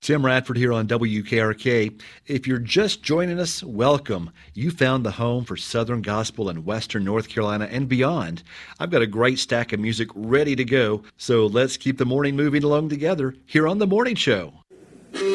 Tim Radford here on WKRK. If you're just joining us, welcome. You found the home for Southern Gospel in Western North Carolina and beyond. I've got a great stack of music ready to go, so let's keep the morning moving along together here on The Morning Show.